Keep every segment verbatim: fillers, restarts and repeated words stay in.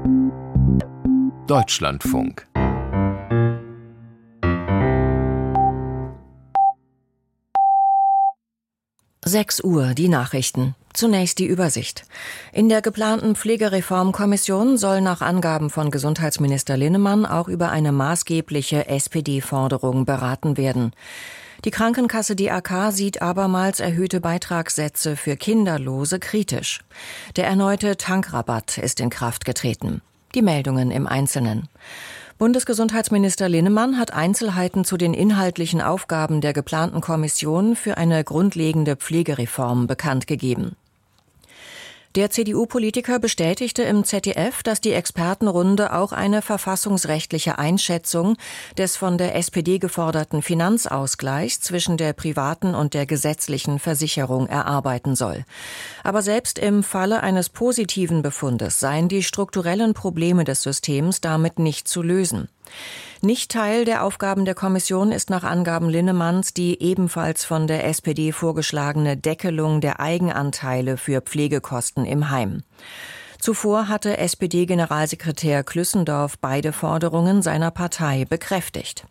Deutschlandfunk. sechs Uhr, die Nachrichten. Zunächst die Übersicht. In der geplanten Pflegereformkommission soll nach Angaben von Gesundheitsminister Linnemann auch über eine maßgebliche S P D-Forderung beraten werden. Die Krankenkasse D A K sieht abermals erhöhte Beitragssätze für Kinderlose kritisch. Der erneute Tankrabatt ist in Kraft getreten. Die Meldungen im Einzelnen. Bundesgesundheitsminister Linnemann hat Einzelheiten zu den inhaltlichen Aufgaben der geplanten Kommission für eine grundlegende Pflegereform bekannt gegeben. Der C D U-Politiker bestätigte im Z D F, dass die Expertenrunde auch eine verfassungsrechtliche Einschätzung des von der S P D geforderten Finanzausgleichs zwischen der privaten und der gesetzlichen Versicherung erarbeiten soll. Aber selbst im Falle eines positiven Befundes seien die strukturellen Probleme des Systems damit nicht zu lösen. Nicht Teil der Aufgaben der Kommission ist nach Angaben Linnemanns die ebenfalls von der S P D vorgeschlagene Deckelung der Eigenanteile für Pflegekosten im Heim. Zuvor hatte S P D-Generalsekretär Klüssendorf beide Forderungen seiner Partei bekräftigt.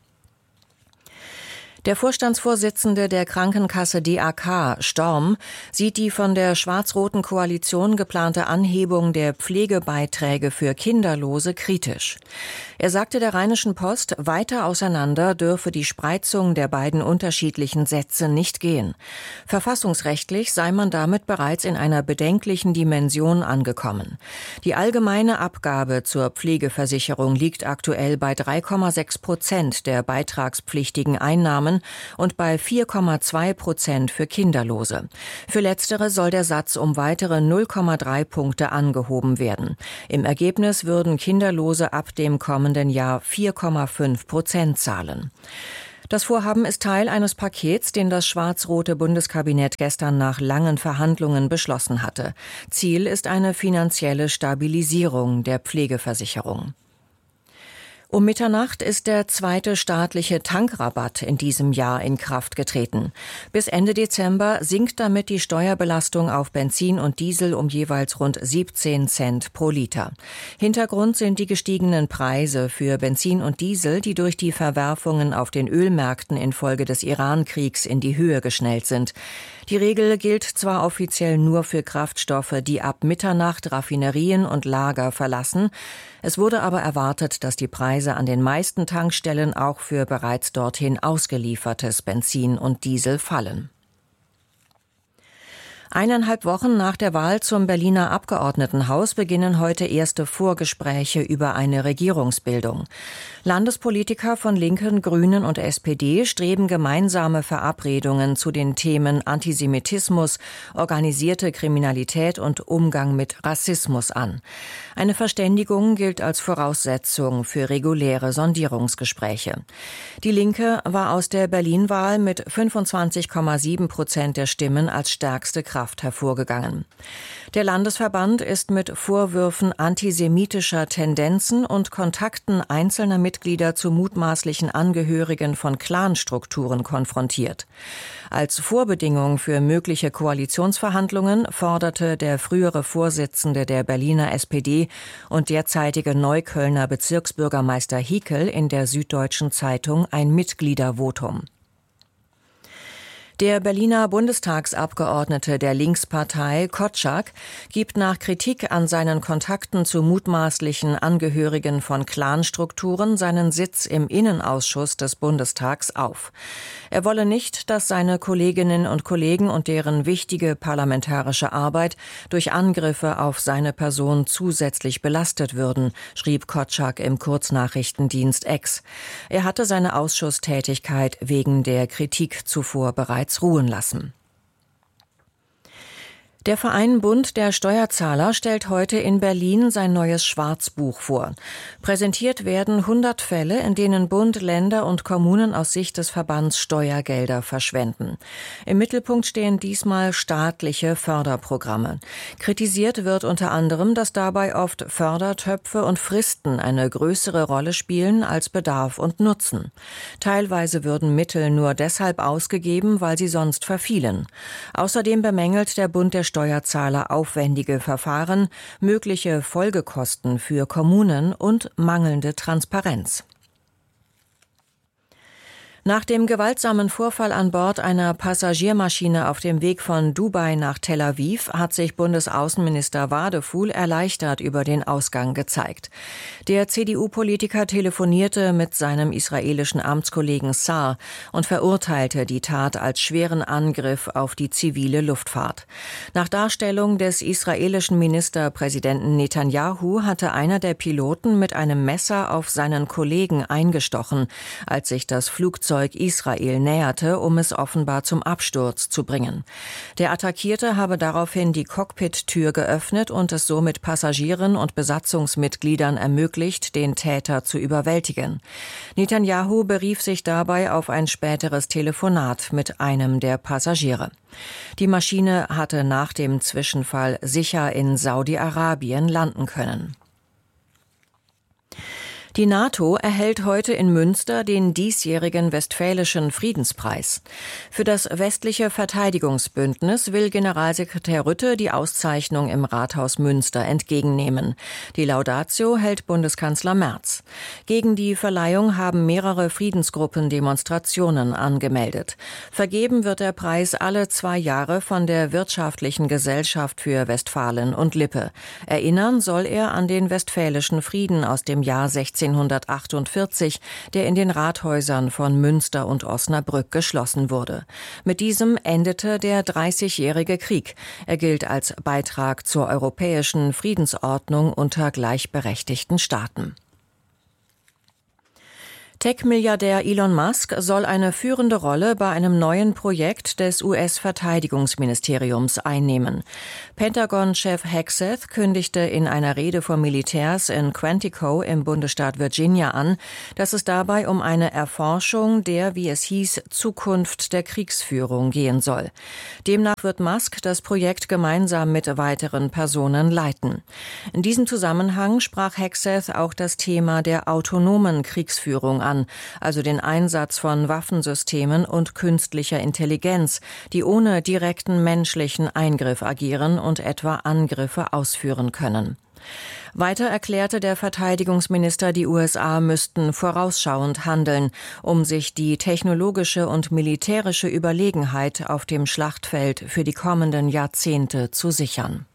Der Vorstandsvorsitzende der Krankenkasse D A K, Storm, sieht die von der schwarz-roten Koalition geplante Anhebung der Pflegebeiträge für Kinderlose kritisch. Er sagte der Rheinischen Post, weiter auseinander dürfe die Spreizung der beiden unterschiedlichen Sätze nicht gehen. Verfassungsrechtlich sei man damit bereits in einer bedenklichen Dimension angekommen. Die allgemeine Abgabe zur Pflegeversicherung liegt aktuell bei drei Komma sechs Prozent der beitragspflichtigen Einnahmen und bei vier Komma zwei Prozent für Kinderlose. Für letztere soll der Satz um weitere null Komma drei Punkte angehoben werden. Im Ergebnis würden Kinderlose ab dem kommenden Jahr vier Komma fünf Prozent zahlen. Das Vorhaben ist Teil eines Pakets, den das schwarz-rote Bundeskabinett gestern nach langen Verhandlungen beschlossen hatte. Ziel ist eine finanzielle Stabilisierung der Pflegeversicherung. Um Mitternacht ist der zweite staatliche Tankrabatt in diesem Jahr in Kraft getreten. Bis Ende Dezember sinkt damit die Steuerbelastung auf Benzin und Diesel um jeweils rund siebzehn Cent pro Liter. Hintergrund sind die gestiegenen Preise für Benzin und Diesel, die durch die Verwerfungen auf den Ölmärkten infolge des Iran-Kriegs in die Höhe geschnellt sind. Die Regel gilt zwar offiziell nur für Kraftstoffe, die ab Mitternacht Raffinerien und Lager verlassen. Es wurde aber erwartet, dass die Preise an den meisten Tankstellen auch für bereits dorthin ausgeliefertes Benzin und Diesel fallen. Eineinhalb Wochen nach der Wahl zum Berliner Abgeordnetenhaus beginnen heute erste Vorgespräche über eine Regierungsbildung. Landespolitiker von Linken, Grünen und S P D streben gemeinsame Verabredungen zu den Themen Antisemitismus, organisierte Kriminalität und Umgang mit Rassismus an. Eine Verständigung gilt als Voraussetzung für reguläre Sondierungsgespräche. Die Linke war aus der Berlin-Wahl mit fünfundzwanzig Komma sieben Prozent der Stimmen als stärkste Kraft hervorgegangen. Der Landesverband ist mit Vorwürfen antisemitischer Tendenzen und Kontakten einzelner Mitglieder zu mutmaßlichen Angehörigen von Clanstrukturen konfrontiert. Als Vorbedingung für mögliche Koalitionsverhandlungen forderte der frühere Vorsitzende der Berliner S P D und derzeitige Neuköllner Bezirksbürgermeister Hiekel in der Süddeutschen Zeitung ein Mitgliedervotum. Der Berliner Bundestagsabgeordnete der Linkspartei Kotschak gibt nach Kritik an seinen Kontakten zu mutmaßlichen Angehörigen von Clanstrukturen seinen Sitz im Innenausschuss des Bundestags auf. Er wolle nicht, dass seine Kolleginnen und Kollegen und deren wichtige parlamentarische Arbeit durch Angriffe auf seine Person zusätzlich belastet würden, schrieb Kotschak im Kurznachrichtendienst X. Er hatte seine Ausschusstätigkeit wegen der Kritik zuvor bereits ruhen lassen. Der Verein Bund der Steuerzahler stellt heute in Berlin sein neues Schwarzbuch vor. Präsentiert werden hundert Fälle, in denen Bund, Länder und Kommunen aus Sicht des Verbands Steuergelder verschwenden. Im Mittelpunkt stehen diesmal staatliche Förderprogramme. Kritisiert wird unter anderem, dass dabei oft Fördertöpfe und Fristen eine größere Rolle spielen als Bedarf und Nutzen. Teilweise würden Mittel nur deshalb ausgegeben, weil sie sonst verfielen. Außerdem bemängelt der Bund der Steuerzahler aufwendige Verfahren, mögliche Folgekosten für Kommunen und mangelnde Transparenz. Nach dem gewaltsamen Vorfall an Bord einer Passagiermaschine auf dem Weg von Dubai nach Tel Aviv hat sich Bundesaußenminister Wadefuhl erleichtert über den Ausgang gezeigt. Der C D U-Politiker telefonierte mit seinem israelischen Amtskollegen Saar und verurteilte die Tat als schweren Angriff auf die zivile Luftfahrt. Nach Darstellung des israelischen Ministerpräsidenten Netanyahu hatte einer der Piloten mit einem Messer auf seinen Kollegen eingestochen, als sich das Flugzeug Israel näherte, um es offenbar zum Absturz zu bringen. Der Attackierte habe daraufhin die Cockpit-Tür geöffnet und es somit Passagieren und Besatzungsmitgliedern ermöglicht, den Täter zu überwältigen. Netanyahu berief sich dabei auf ein späteres Telefonat mit einem der Passagiere. Die Maschine hatte nach dem Zwischenfall sicher in Saudi-Arabien landen können. Die NATO erhält heute in Münster den diesjährigen Westfälischen Friedenspreis. Für das westliche Verteidigungsbündnis will Generalsekretär Rutte die Auszeichnung im Rathaus Münster entgegennehmen. Die Laudatio hält Bundeskanzler Merz. Gegen die Verleihung haben mehrere Friedensgruppen Demonstrationen angemeldet. Vergeben wird der Preis alle zwei Jahre von der Wirtschaftlichen Gesellschaft für Westfalen und Lippe. Erinnern soll er an den Westfälischen Frieden aus dem Jahr sechzehnhundertachtundvierzig, der in den Rathäusern von Münster und Osnabrück geschlossen wurde. Mit diesem endete der Dreißigjährige Krieg. Er gilt als Beitrag zur europäischen Friedensordnung unter gleichberechtigten Staaten. Tech-Milliardär Elon Musk soll eine führende Rolle bei einem neuen Projekt des U S-Verteidigungsministeriums einnehmen. Pentagon-Chef Hegseth kündigte in einer Rede vor Militärs in Quantico im Bundesstaat Virginia an, dass es dabei um eine Erforschung der, wie es hieß, Zukunft der Kriegsführung gehen soll. Demnach wird Musk das Projekt gemeinsam mit weiteren Personen leiten. In diesem Zusammenhang sprach Hegseth auch das Thema der autonomen Kriegsführung an, also den Einsatz von Waffensystemen und künstlicher Intelligenz, die ohne direkten menschlichen Eingriff agieren und etwa Angriffe ausführen können. Weiter erklärte der Verteidigungsminister, die U S A müssten vorausschauend handeln, um sich die technologische und militärische Überlegenheit auf dem Schlachtfeld für die kommenden Jahrzehnte zu sichern.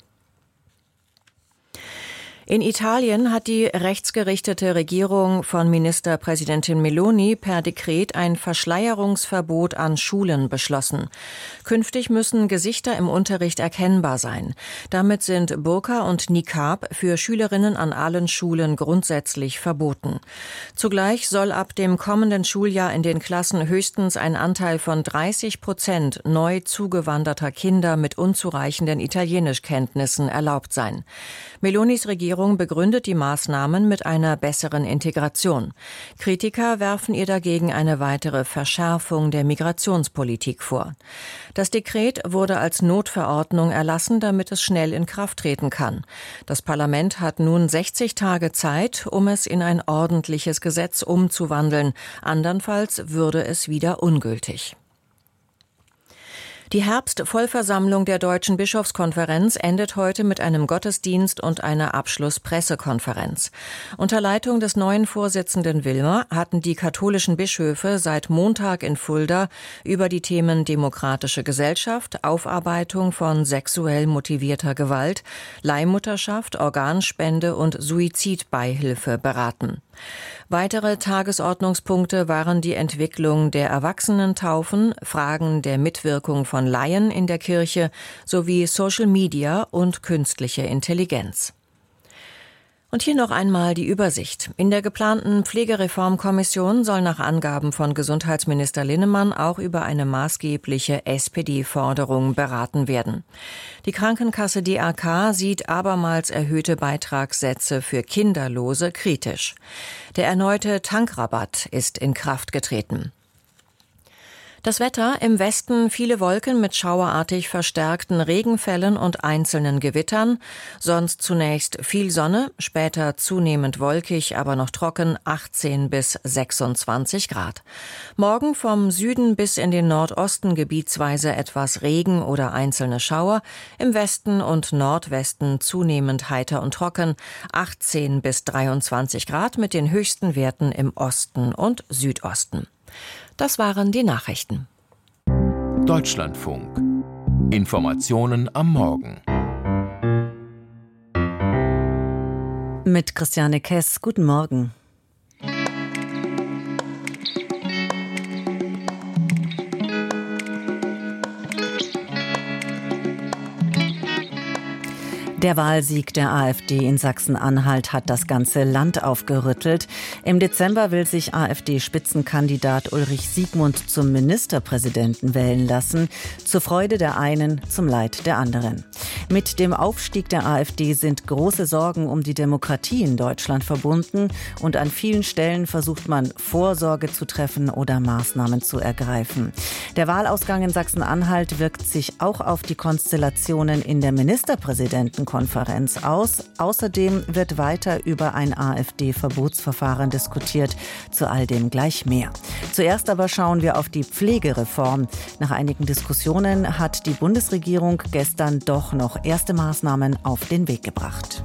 In Italien hat die rechtsgerichtete Regierung von Ministerpräsidentin Meloni per Dekret ein Verschleierungsverbot an Schulen beschlossen. Künftig müssen Gesichter im Unterricht erkennbar sein. Damit sind Burka und Niqab für Schülerinnen an allen Schulen grundsätzlich verboten. Zugleich soll ab dem kommenden Schuljahr in den Klassen höchstens ein Anteil von dreißig Prozent neu zugewanderter Kinder mit unzureichenden Italienischkenntnissen erlaubt sein. Melonis Regierung begründet die Maßnahmen mit einer besseren Integration. Kritiker werfen ihr dagegen eine weitere Verschärfung der Migrationspolitik vor. Das Dekret wurde als Notverordnung erlassen, damit es schnell in Kraft treten kann. Das Parlament hat nun sechzig Tage Zeit, um es in ein ordentliches Gesetz umzuwandeln. Andernfalls würde es wieder ungültig. Die Herbstvollversammlung der Deutschen Bischofskonferenz endet heute mit einem Gottesdienst und einer Abschlusspressekonferenz. Unter Leitung des neuen Vorsitzenden Wilmer hatten die katholischen Bischöfe seit Montag in Fulda über die Themen demokratische Gesellschaft, Aufarbeitung von sexuell motivierter Gewalt, Leihmutterschaft, Organspende und Suizidbeihilfe beraten. Weitere Tagesordnungspunkte waren die Entwicklung der Erwachsenentaufen, Fragen der Mitwirkung von Laien in der Kirche sowie Social Media und künstliche Intelligenz. Und hier noch einmal die Übersicht. In der geplanten Pflegereformkommission soll nach Angaben von Gesundheitsminister Linnemann auch über eine maßgebliche S P D-Forderung beraten werden. Die Krankenkasse D A K sieht abermals erhöhte Beitragssätze für Kinderlose kritisch. Der erneute Tankrabatt ist in Kraft getreten. Das Wetter: im Westen viele Wolken mit schauerartig verstärkten Regenfällen und einzelnen Gewittern. Sonst zunächst viel Sonne, später zunehmend wolkig, aber noch trocken, achtzehn bis sechsundzwanzig Grad. Morgen vom Süden bis in den Nordosten gebietsweise etwas Regen oder einzelne Schauer. Im Westen und Nordwesten zunehmend heiter und trocken, achtzehn bis dreiundzwanzig Grad mit den höchsten Werten im Osten und Südosten. Das waren die Nachrichten. Deutschlandfunk. Informationen am Morgen. Mit Christiane Kess. Guten Morgen. Der Wahlsieg der AfD in Sachsen-Anhalt hat das ganze Land aufgerüttelt. Im Dezember will sich AfD-Spitzenkandidat Ulrich Siegmund zum Ministerpräsidenten wählen lassen. Zur Freude der einen, zum Leid der anderen. Mit dem Aufstieg der AfD sind große Sorgen um die Demokratie in Deutschland verbunden. Und an vielen Stellen versucht man, Vorsorge zu treffen oder Maßnahmen zu ergreifen. Der Wahlausgang in Sachsen-Anhalt wirkt sich auch auf die Konstellationen in der Ministerpräsidentenkonferenz aus. Außerdem wird weiter über ein AfD-Verbotsverfahren diskutiert. Zu all dem gleich mehr. Zuerst aber schauen wir auf die Pflegereform. Nach einigen Diskussionen hat die Bundesregierung gestern doch noch erste Maßnahmen auf den Weg gebracht.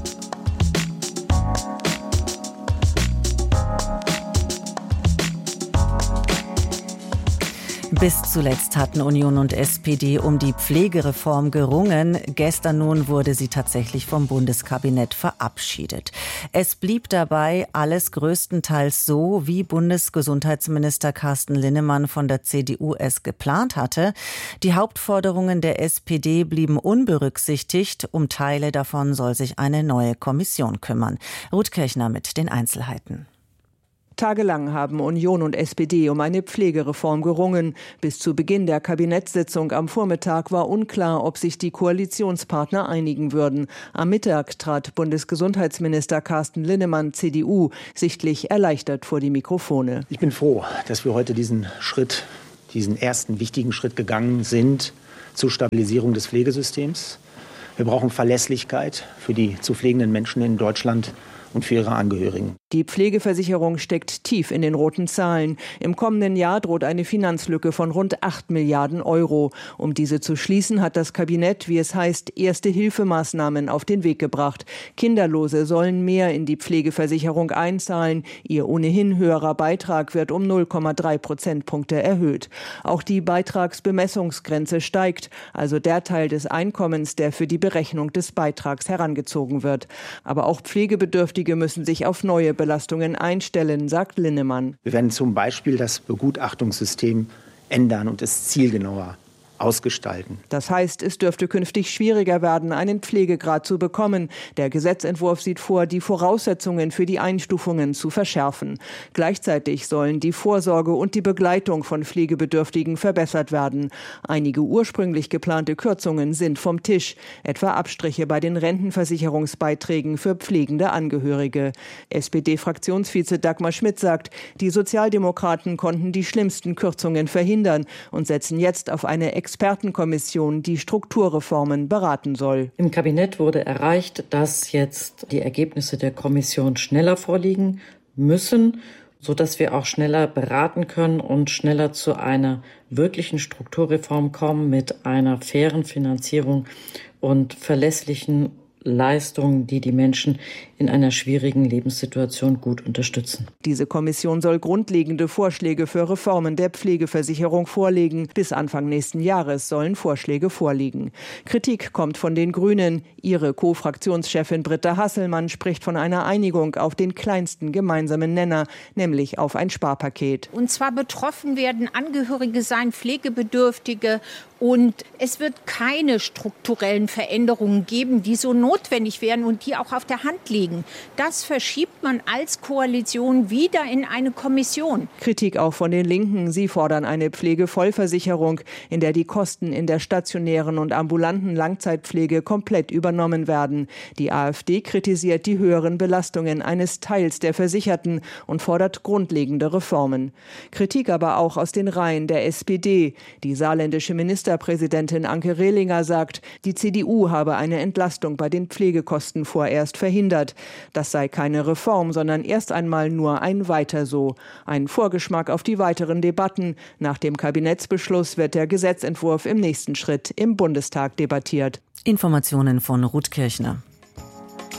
Bis zuletzt hatten Union und S P D um die Pflegereform gerungen. Gestern nun wurde sie tatsächlich vom Bundeskabinett verabschiedet. Es blieb dabei alles größtenteils so, wie Bundesgesundheitsminister Carsten Linnemann von der C D U es geplant hatte. Die Hauptforderungen der S P D blieben unberücksichtigt. Um Teile davon soll sich eine neue Kommission kümmern. Ruth Kirchner mit den Einzelheiten. Tagelang haben Union und S P D um eine Pflegereform gerungen. Bis zu Beginn der Kabinettssitzung am Vormittag war unklar, ob sich die Koalitionspartner einigen würden. Am Mittag trat Bundesgesundheitsminister Carsten Linnemann, C D U, sichtlich erleichtert vor die Mikrofone. Ich bin froh, dass wir heute diesen Schritt, diesen ersten wichtigen Schritt gegangen sind zur Stabilisierung des Pflegesystems. Wir brauchen Verlässlichkeit für die zu pflegenden Menschen in Deutschland und für ihre Angehörigen. Die Pflegeversicherung steckt tief in den roten Zahlen. Im kommenden Jahr droht eine Finanzlücke von rund acht Milliarden Euro. Um diese zu schließen, hat das Kabinett, wie es heißt, erste Hilfemaßnahmen auf den Weg gebracht. Kinderlose sollen mehr in die Pflegeversicherung einzahlen. Ihr ohnehin höherer Beitrag wird um null Komma drei Prozentpunkte erhöht. Auch die Beitragsbemessungsgrenze steigt, also der Teil des Einkommens, der für die Berechnung des Beitrags herangezogen wird. Aber auch Pflegebedürftige müssen sich auf neue Belastungen einstellen, sagt Linnemann. Wir werden zum Beispiel das Begutachtungssystem ändern und es zielgenauer ausgestalten. Das heißt, es dürfte künftig schwieriger werden, einen Pflegegrad zu bekommen. Der Gesetzentwurf sieht vor, die Voraussetzungen für die Einstufungen zu verschärfen. Gleichzeitig sollen die Vorsorge und die Begleitung von Pflegebedürftigen verbessert werden. Einige ursprünglich geplante Kürzungen sind vom Tisch, etwa Abstriche bei den Rentenversicherungsbeiträgen für pflegende Angehörige. S P D-Fraktionsvize Dagmar Schmidt sagt, die Sozialdemokraten konnten die schlimmsten Kürzungen verhindern und setzen jetzt auf eine Expertenkommission, die Strukturreformen beraten soll. Im Kabinett wurde erreicht, dass jetzt die Ergebnisse der Kommission schneller vorliegen müssen, sodass wir auch schneller beraten können und schneller zu einer wirklichen Strukturreform kommen mit einer fairen Finanzierung und verlässlichen Leistungen, die die Menschen in einer schwierigen Lebenssituation gut unterstützen. Diese Kommission soll grundlegende Vorschläge für Reformen der Pflegeversicherung vorlegen. Bis Anfang nächsten Jahres sollen Vorschläge vorliegen. Kritik kommt von den Grünen. Ihre Co-Fraktionschefin Britta Hasselmann spricht von einer Einigung auf den kleinsten gemeinsamen Nenner, nämlich auf ein Sparpaket. Und zwar betroffen werden Angehörige sein, Pflegebedürftige. Und es wird keine strukturellen Veränderungen geben, die so notwendig wären und die auch auf der Hand liegen. kriegen. Das verschiebt man als Koalition wieder in eine Kommission. Kritik auch von den Linken. Sie fordern eine Pflegevollversicherung, in der die Kosten in der stationären und ambulanten Langzeitpflege komplett übernommen werden. Die AfD kritisiert die höheren Belastungen eines Teils der Versicherten und fordert grundlegende Reformen. Kritik aber auch aus den Reihen der S P D. Die saarländische Ministerpräsidentin Anke Rehlinger sagt, die C D U habe eine Entlastung bei den Pflegekosten vorerst verhindert. Das sei keine Reform, sondern erst einmal nur ein Weiter so. Ein Vorgeschmack auf die weiteren Debatten. Nach dem Kabinettsbeschluss wird der Gesetzentwurf im nächsten Schritt im Bundestag debattiert. Informationen von Ruth Kirchner.